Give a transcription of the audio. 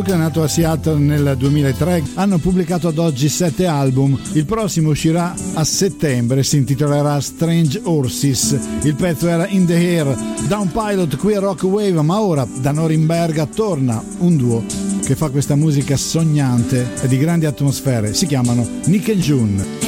che è nato a Seattle nel 2003, hanno pubblicato ad oggi 7 album. Il prossimo uscirà a settembre, si intitolerà Strange Horses. Il pezzo era In the Air. Down Pilot qui a Rock Wave, ma ora da Norimberga torna un duo che fa questa musica sognante e di grandi atmosfere. Si chiamano Nick e June.